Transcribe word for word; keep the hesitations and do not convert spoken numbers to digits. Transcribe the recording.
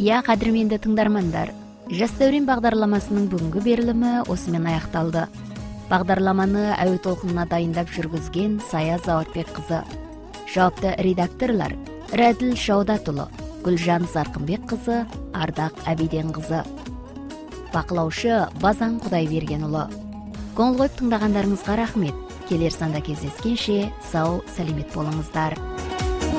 Я кадырменді тыңдармандар, Жас дәурен бағдарламасының бүгінгі берілімі осымен аяқталды. Бағдарламаны әуе толқынына дайындап жүргізген Сая Заватбек қызы. Жауапты редакторлар Рәділ Шаудатұлы, Гүлжан Зарқынбек қызы, Ардақ Әбиден қызы. Бақылаушы Базан Құдайбергенұлы. Көңіл қойып тыңдағандарыңызға рахмет. Келер санда кездескенше сау, сәлемет болыңыздар.